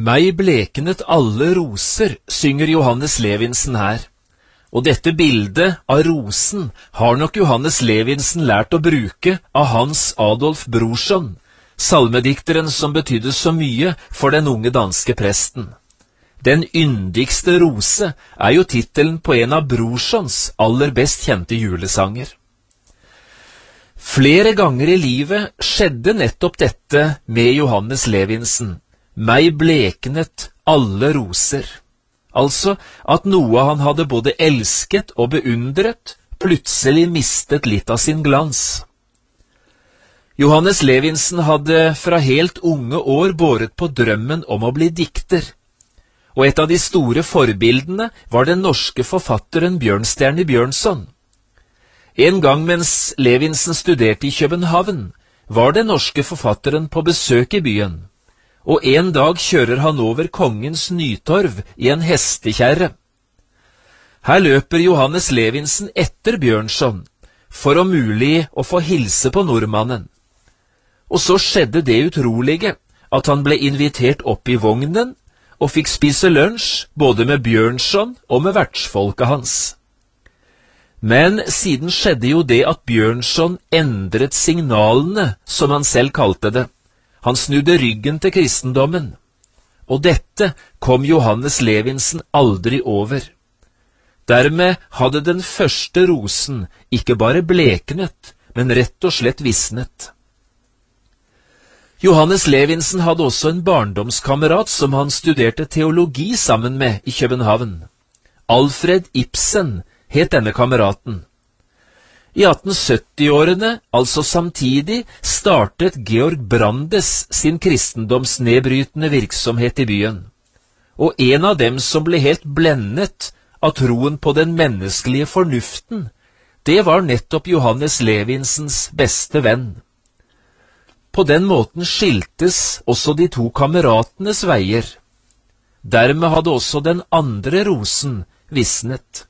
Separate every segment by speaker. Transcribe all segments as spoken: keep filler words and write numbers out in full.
Speaker 1: Meg bleknet alle roser, synger Johannes Levinsen her. Og dette bildet av rosen har nok Johannes Levinsen lært å bruke av Hans Adolf Brorson, salmedikteren som betydde så mye for den unge danske presten. Den yndigste rose er jo titelen på en av Brorsons aller best kjente julesanger. Flere ganger i livet skjedde nettopp dette med Johannes Levinsen. Meg bleknet alle roser. Altså at noe han hadde både elsket og beundret, plutselig mistet litt av sin glans. Johannes Levinsen hadde fra helt unge år båret på drømmen om å bli dikter, og et av de store forbildene var den norske forfatteren Bjørnstjerne Bjørnson. En gang mens Levinsen studerte i København, var den norske forfatteren på besøk i byen, og en dag kjører han over Kongens Nytorv i en hestekjerre. Her løper Johannes Levinsen etter Bjørnson, for om mulig å få hilse på nordmannen. Og så skjedde det utrolige, at han ble invitert opp i vognen, og fikk spise lunsj både med Bjørnson og med vertsfolket hans. Men siden skjedde jo det at Bjørnson endret signalene, som han selv kalte det. Han snudde ryggen til kristendommen, og dette kom Johannes Levinsen aldri over. Dermed hadde den første rosen ikke bare bleknet, men rett og slett visnet. Johannes Levinsen hadde også en barndomskamerat som han studerte teologi sammen med i København. Alfred Ibsen het denne kameraten. I atten sytti-årene, altså samtidig, startet Georg Brandes sin kristendomsnedbrytende virksomhet i byen. Og en av dem som ble helt blendet av troen på den menneskelige fornuften, det var nettopp Johannes Levinsens beste venn. På den måten skiltes også de to kameratenes veier. Dermed hadde også den andre rosen visnet.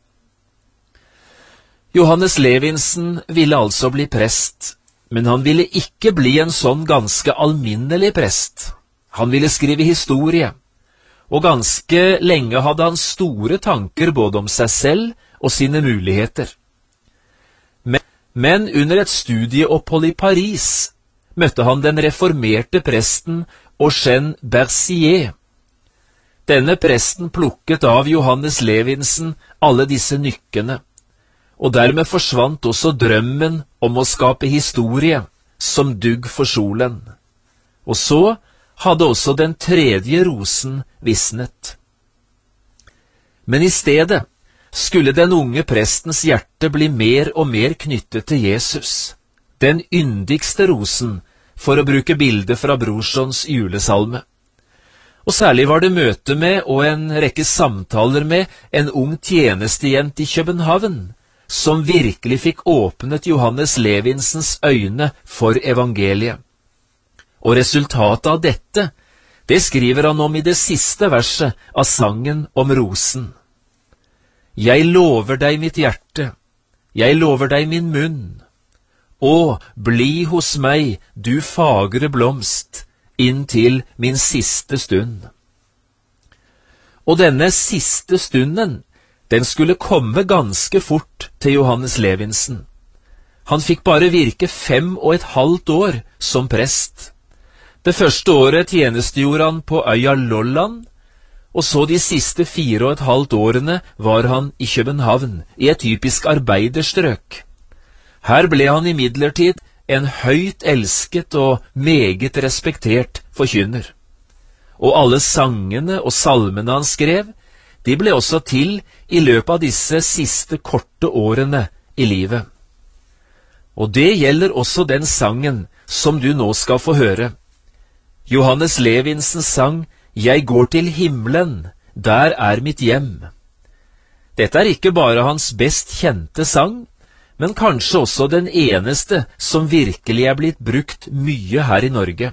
Speaker 1: Johannes Levinsen ville altså bli prest, men han ville ikke bli en sånn ganske alminnelig prest. Han ville skrive historie, og ganske lenge hadde han store tanker både om seg selv og sine muligheter. Men, men under et studieopphold i Paris møtte han den reformerte presten Eugène Bercier. Denne presten plukket av Johannes Levinsen alle disse nykkene, og dermed forsvant også drømmen om å skape historie som dugg for solen. Og så hadde også den tredje rosen visnet. Men i stedet skulle den unge prestens hjerte bli mer og mer knyttet til Jesus, den yndigste rosen, for å bruke bildet fra Brorsons julesalme. Og særlig var det møte med og en rekke samtaler med en ung tjenestejent i København, som virkelig fikk åpnet Johannes Levinsens øyne for evangeliet. Og resultatet av dette, det skriver han om i det siste verset av sangen om rosen. Jeg lover deg mitt hjerte, jeg lover deg min munn. Å, bli hos meg, du fagre blomst, inntil min siste stund. Og denne siste stunden, den skulle komme ganske fort til Johannes Levinsen. Han fikk bare virke fem og et halvt år som prest. Det første året tjenestegjorde han på øya Lolland, og så de siste fire og et halvt årene var han i København, i et typisk arbeiderstrøk. Her ble han imidlertid en høyt elsket og meget respektert forkynner. Og alle sangene og salmene han skrev, de ble også til i løpet av disse siste korte årene i livet. Og det gjelder også den sangen som du nå skal få høre. Johannes Levinsen sang «Jeg går til himmelen, der er mitt hjem». Dette er ikke bare hans best kjente sang, men kanskje også den eneste som virkelig er blitt brukt mye her i Norge.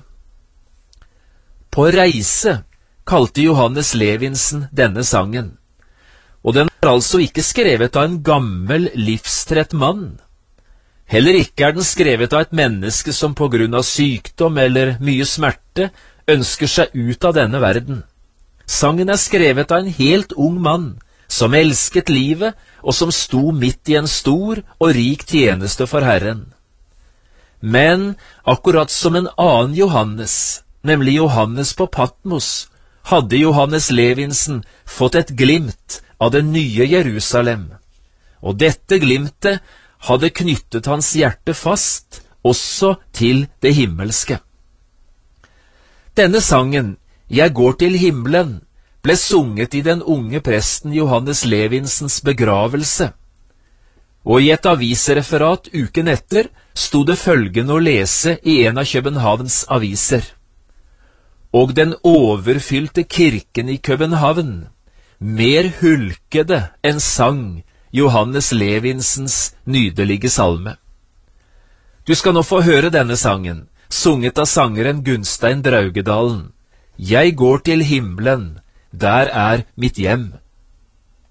Speaker 1: På reise kalte Johannes Levinsen denne sangen, og den er altså ikke skrevet av en gammel, livstrett mann. Heller ikke er den skrevet av et menneske som på grunn av sykdom eller mye smerte ønsker seg ut av denne verden. Sangen er skrevet av en helt ung mann, som elsket livet, og som sto midt i en stor og rik tjeneste for Herren. Men akkurat som en annen Johannes, nemlig Johannes på Patmos, hadde Johannes Levinsen fått et glimt av det nye Jerusalem, og dette glimtet hadde knyttet hans hjerte fast, også til det himmelske. Denne sangen, «Jeg går til himmelen», ble sunget i den unge presten Johannes Levinsens begravelse, og i et avisreferat uken etter sto det følgende å lese i en av Københavns aviser. Og den overfylte kirken i København, mer hulkede enn sang Johannes Levinsens nydelige salme. Du skal nå få høre denne sangen, sunget av sangeren Gunstein Draugedalen. «Jeg går til himmelen, der er mitt hjem».